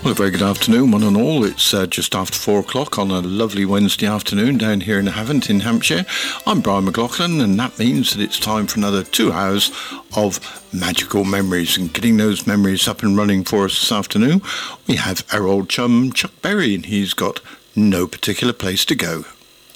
Well, a very good afternoon, one and all. It's just after 4 o'clock on a lovely Wednesday afternoon down here in Havant in Hampshire. I'm Brian McLaughlin, and that means that it's time for another 2 hours of magical memories. And getting those memories up and running for us this afternoon, we have our old chum, Chuck Berry, and he's got No Particular Place to Go.